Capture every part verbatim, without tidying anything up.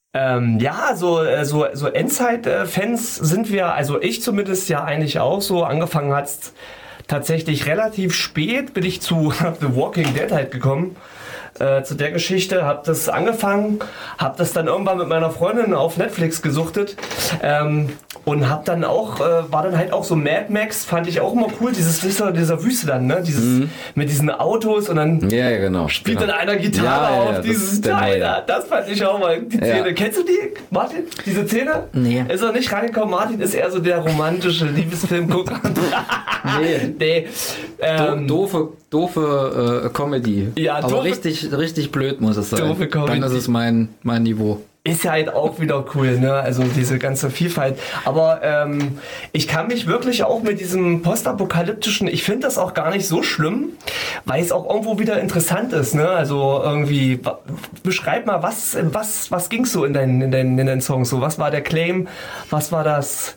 Ähm, ja, so, äh, so, so Endzeit-Fans sind wir, also ich zumindest ja eigentlich auch so. Angefangen hat's tatsächlich relativ spät, bin ich zu The Walking Dead halt gekommen. Äh, zu der Geschichte, hab das angefangen, hab das dann irgendwann mit meiner Freundin auf Netflix gesuchtet ähm, und hab dann auch, äh, war dann halt auch so Mad Max, fand ich auch immer cool, dieses dieser, dieser Wüste dann, ne, dieses mhm. mit diesen Autos und dann ja, ja, genau, spielt genau. dann einer Gitarre ja, ja, auf ja, dieses Teil, da. Das fand ich auch mal, die Szene. Ja. Kennst du die, Martin, diese Szene? Nee. Ist er nicht reingekommen, Martin ist eher so der romantische Liebesfilmgucker. nee. nee. Ähm, Do- doofe, doofe äh, Comedy. Ja, aber doofe, richtig, richtig blöd muss es sein. Doofe Comedy. Dann ist es mein, mein Niveau. Ist ja halt auch wieder cool, ne? Also diese ganze Vielfalt. Aber ähm, ich kann mich wirklich auch mit diesem postapokalyptischen, ich finde das auch gar nicht so schlimm, weil es auch irgendwo wieder interessant ist, ne? Also irgendwie, beschreib mal, was, was, was ging's so in deinen, in deinen, in deinen Songs so? Was war der Claim? Was war das,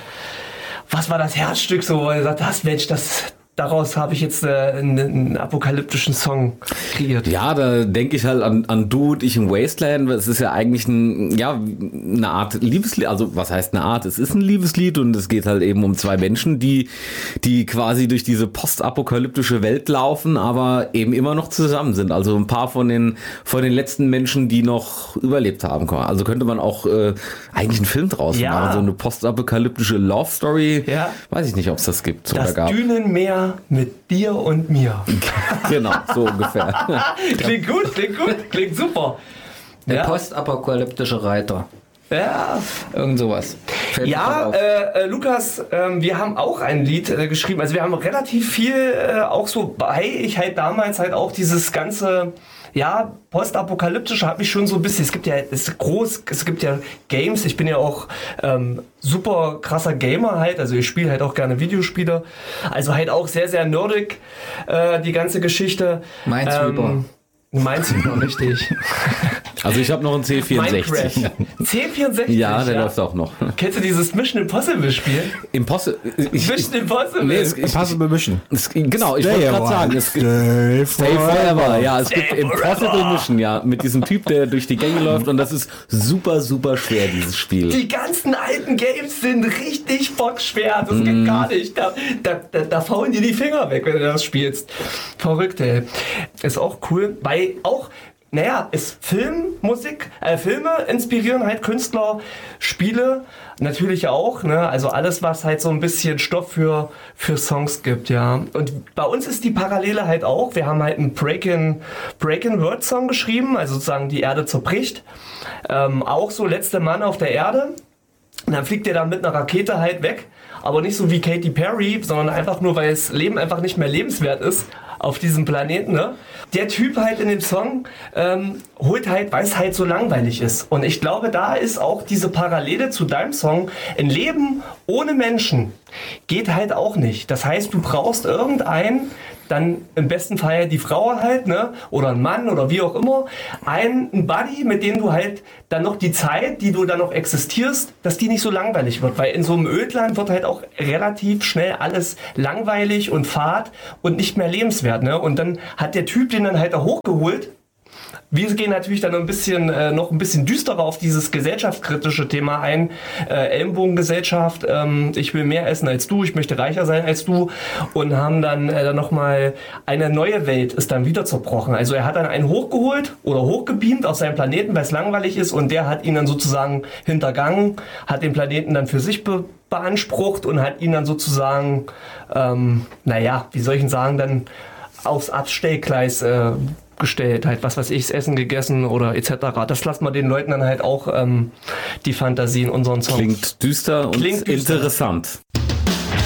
was war das Herzstück so, wo du gesagt hast, Mensch, das, daraus habe ich jetzt äh, einen, einen apokalyptischen Song kreiert. Ja, da denke ich halt an, an Du und ich im Wasteland. Es ist ja eigentlich ein, ja, eine Art Liebeslied. Also was heißt eine Art? Es ist ein Liebeslied und es geht halt eben um zwei Menschen, die, die quasi durch diese postapokalyptische Welt laufen, aber eben immer noch zusammen sind. Also ein paar von den, von den letzten Menschen, die noch überlebt haben. Also könnte man auch äh, eigentlich einen Film draus ja. machen. So eine postapokalyptische Love Story. Ja. Weiß ich nicht, ob es das gibt. Das oder gab. Dünenmeer mit dir und mir. Genau, so ungefähr. Klingt gut, klingt gut, klingt super. Der ja. postapokalyptische Reiter. Ja. Irgend sowas. Fällt ja, äh, äh, Lukas, äh, wir haben auch ein Lied äh, geschrieben. Also wir haben relativ viel äh, auch so, hey, ich halt damals halt auch dieses ganze, ja, postapokalyptische hat mich schon so ein bisschen, es gibt ja, es ist groß, es gibt ja Games, ich bin ja auch ähm, super krasser Gamer halt, also ich spiele halt auch gerne Videospiele, also halt auch sehr, sehr nerdig, äh, die ganze Geschichte. Minesweeper. Ähm, Minesweeper, richtig. Also ich habe noch einen C vierundsechzig. C vierundsechzig? Ja, der ja. läuft auch noch. Kennst du dieses Mission Impossible Spiel? Impossible? Mission Impossible? Nee, es, Impossible Mission. Es, genau, ich wollte gerade sagen. Es, Stay, Stay Forever. Ja, es gibt Impossible Mission, ja, mit diesem Typ, der durch die Gänge läuft und das ist super, super schwer, dieses Spiel. Die ganzen alten Games sind richtig bockschwer, das mm. geht gar nicht. Da, da, da, da faulen dir die Finger weg, wenn du das spielst. Verrückt, ey. Ist auch cool, weil auch naja, ist Filmmusik, äh, Filme inspirieren halt Künstler, Spiele natürlich auch, ne? Also alles, was halt so ein bisschen Stoff für, für Songs gibt, ja. Und bei uns ist die Parallele halt auch, wir haben halt einen Breakin', Breakin' Word Song geschrieben, also sozusagen die Erde zerbricht. Ähm, auch so letzter Mann auf der Erde. Und dann fliegt der dann mit einer Rakete halt weg, aber nicht so wie Katy Perry, sondern einfach nur, weil das Leben einfach nicht mehr lebenswert ist auf diesem Planeten, ne? Der Typ halt in dem Song ähm, holt halt, weil es halt so langweilig ist. Und ich glaube, da ist auch diese Parallele zu deinem Song. Ein Leben ohne Menschen geht halt auch nicht. Das heißt, du brauchst irgendeinen, dann im besten Fall die Frau halt, ne? Oder ein Mann oder wie auch immer, einen Buddy, mit dem du halt dann noch die Zeit, die du dann noch existierst, dass die nicht so langweilig wird. Weil in so einem Ödland wird halt auch relativ schnell alles langweilig und fad und nicht mehr lebenswert, ne? Und dann hat der Typ den dann halt da hochgeholt. Wir gehen natürlich dann ein bisschen, äh, noch ein bisschen düsterer auf dieses gesellschaftskritische Thema ein. Äh, Ellenbogengesellschaft, ähm, ich will mehr essen als du, ich möchte reicher sein als du. Und haben dann, äh, dann nochmal eine neue Welt ist dann wieder zerbrochen. Also er hat dann einen hochgeholt oder hochgebeamt auf seinen Planeten, weil es langweilig ist. Und der hat ihn dann sozusagen hintergangen, hat den Planeten dann für sich be- beansprucht und hat ihn dann sozusagen, ähm, naja, wie soll ich denn sagen, dann aufs Abstellgleis äh, gestellt, halt was weiß ich, das Essen gegessen oder et cetera. Das lassen wir den Leuten dann halt auch ähm, die Fantasie in unseren Songs. Klingt düster und Klingt düster. interessant.